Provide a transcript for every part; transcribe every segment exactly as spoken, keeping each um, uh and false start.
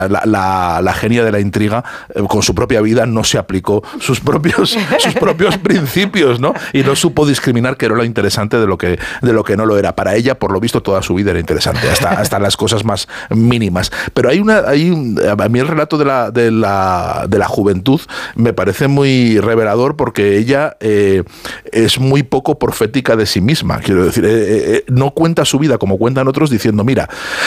La, la, la genia de la intriga, eh, con su propia vida, no se aplicó sus propios, sus propios principios, ¿no? Y no supo discriminar qué era lo interesante de lo que, de lo que no lo era. Para ella, por lo visto, toda su vida era interesante, hasta, hasta las cosas más mínimas. Pero hay una, hay un, a mí el relato de la, de la, de la juventud me parece muy revelador, porque ella eh, es muy poco profética de sí misma. Quiero decir, eh, eh, no cuenta su vida como cuentan otros, diciendo, mira,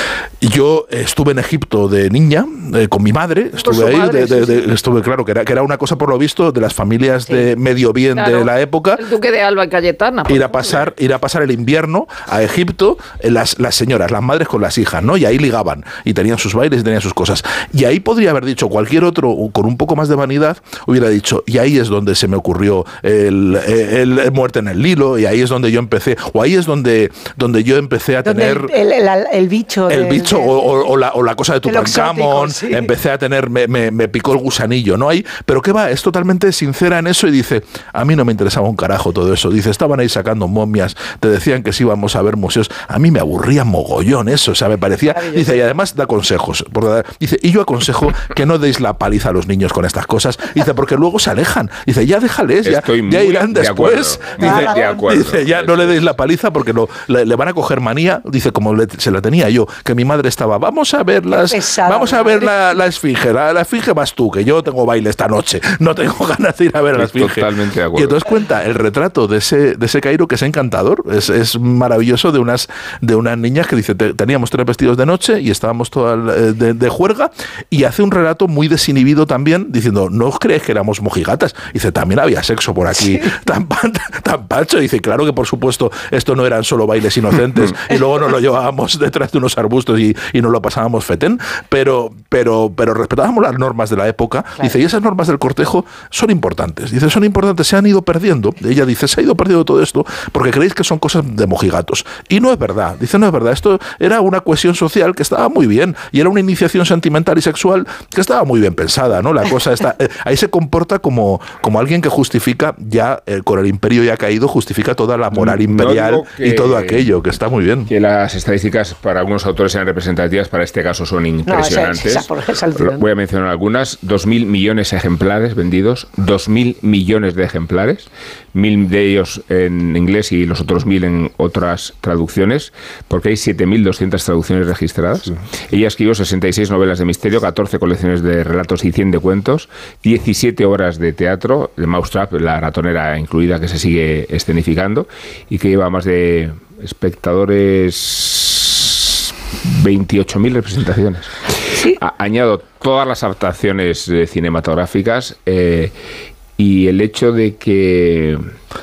yo estuve en Egipto de niña, Eh, con mi madre, estuve ahí, madre, de, de, sí, de, sí. estuve, claro, que era, que era una cosa, por lo visto, de las familias Sí. de medio bien Claro. de la época. El duque de Alba y Cayetana. Ir a pasar, ir a pasar el invierno a Egipto, eh, las, las señoras, las madres con las hijas, ¿no? Y ahí ligaban, y tenían sus bailes y tenían sus cosas. Y ahí podría haber dicho cualquier otro, con un poco más de vanidad, hubiera dicho, y ahí es donde se me ocurrió el, el, el Muerte en el Nilo, y ahí es donde yo empecé, o ahí es donde, donde yo empecé a Donde tener... el, el, el, el bicho. El de, bicho de, o, o, o, la, o la cosa de de lo Tutankamón, exótico, sí. empecé a tener, me, me, me picó el gusanillo, ¿no? Hay, pero ¿qué va? Es totalmente sincera en eso y dice, a mí no me interesaba un carajo todo eso. Dice, estaban ahí sacando momias, te decían que sí íbamos a ver museos. A mí me aburría mogollón eso, o sea, me parecía... Dice, y además da consejos. Por, dice, y yo aconsejo que no deis la paliza a los niños con estas cosas. Dice, porque luego se alejan. Dice, ya déjales, ya, ya irán de después. acuerdo, Dice, de acuerdo. dice, ya no le deis la paliza porque lo, le, le van a coger manía. Dice, como le, se la tenía yo, que mi madre estaba, vamos a ver las, pesada, vamos a ver la, la esfinge, la, la esfinge vas tú, que yo tengo baile esta noche, no tengo ganas de ir a ver a la esfinge. Totalmente de acuerdo. Y entonces cuenta el retrato de ese, de ese Cairo, que es encantador, es, es maravilloso, de unas, de unas niñas que dice, te, teníamos tres vestidos de noche y estábamos todas de, de juerga, y hace un relato muy desinhibido también, diciendo, no os creéis que éramos mojigatas. Dice, también había sexo por aquí, sí. tan, tan pacho. Dice, claro que por supuesto esto no eran solo bailes inocentes y luego nos lo llevábamos detrás de unos arbustos y, y nos lo pasábamos fetén, pero, pero, pero respetábamos las normas de la época. Claro. Dice, y esas normas del cortejo son importantes. Dice, son importantes, se han ido perdiendo. Ella dice, se ha ido perdiendo todo esto porque creéis que son cosas de mojigatos. Y no es verdad. Dice, no es verdad. Esto era una cohesión social que estaba muy bien y era una iniciación sentimental y sexual que estaba muy bien pensada, ¿no? La cosa está... Eh, ahí se comporta como, como alguien que justifica ya, eh, con el imperio ya caído, justifica toda la moral imperial no que, y todo aquello, que está muy bien. Que las estadísticas para algunos autores sean representativas, para este caso son impresionantes. No, esa, esa, esa Voy a mencionar algunas. Dos mil millones de ejemplares vendidos, dos mil millones de ejemplares, mil de ellos en inglés y los otros mil en otras traducciones, porque hay siete mil doscientas traducciones registradas. Sí. Ella escribió sesenta y seis novelas de misterio, catorce colecciones de relatos y cien de cuentos, diecisiete obras de teatro, de Mousetrap, la ratonera incluida, que se sigue escenificando y que lleva más de espectadores veintiocho mil representaciones. Sí. A, añado todas las adaptaciones eh, cinematográficas eh, y el hecho de que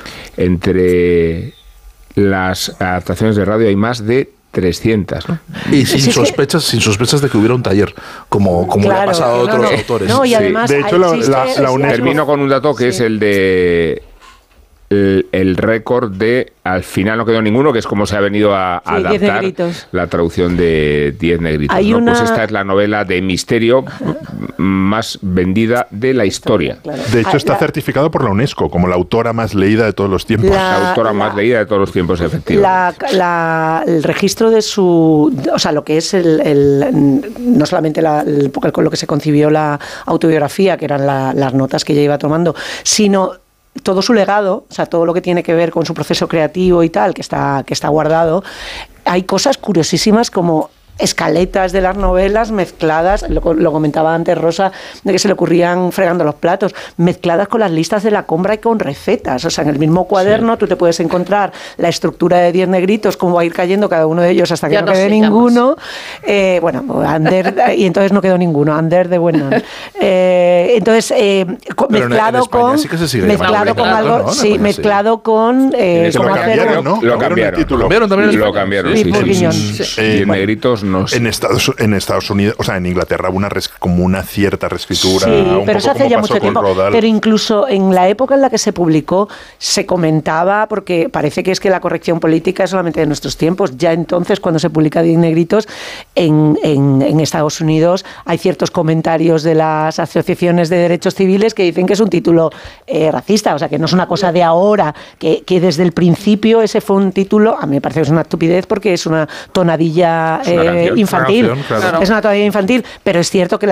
entre las adaptaciones de radio hay más de trescientas, ¿no? Y sin sí, sospechas, sí. sin sospechas de que hubiera un taller, como, como claro, le ha pasado a otros no, no. autores. No, y además, sí. De hecho, la, la, la UNED... Termino con un dato que sí. es el de el, el récord de, al final no quedó ninguno, que es como se ha venido a, a sí, adaptar la traducción de Diez negritos. ¿No? Una... Pues esta es la novela de misterio más vendida de la historia. Claro. De hecho, está la... certificado por la UNESCO como la autora más leída de todos los tiempos. La, la autora la, más leída de todos los tiempos, efectivamente. La, la, el registro de su... O sea, lo que es el... el no solamente la, el, con lo que se concibió la autobiografía, que eran la, las notas que ella iba tomando, sino... todo su legado, o sea, todo lo que tiene que ver con su proceso creativo y tal, que está, que está guardado, hay cosas curiosísimas como escaletas de las novelas mezcladas, lo, lo comentaba antes Rosa, de que se le ocurrían fregando los platos, mezcladas con las listas de la compra y con recetas. O sea, en el mismo cuaderno sí. tú te puedes encontrar la estructura de Diez negritos, cómo va a ir cayendo cada uno de ellos hasta que ya no, no quede ninguno. Eh, bueno, Ander, y entonces no quedó ninguno, Ander de Buenan. Eh, entonces, eh, mezclado con... Sí que se sigue mezclado con algo... ¿no? Sí, mezclado sí. con... Eh, lo, cambiaron, ¿no? lo cambiaron, lo cambiaron. También lo cambiaron, sí, sí, sí, sí, sí. Eh, Diez negritos no sé. En Estados, en Estados Unidos, o sea, en Inglaterra hubo una res, como una cierta reescritura. Sí, un pero poco eso hace ya mucho tiempo. Rodal. Pero incluso en la época en la que se publicó, se comentaba, porque parece que es que la corrección política es solamente de nuestros tiempos. Ya entonces, cuando se publica Diez negritos, en, en, en Estados Unidos hay ciertos comentarios de las asociaciones de derechos civiles que dicen que es un título eh, racista, o sea, que no es una cosa de ahora, que, que desde el principio ese fue un título, a mí me parece que es una estupidez porque es una tonadilla... Es una infantil. Claro. Es una narrativa infantil, pero es cierto que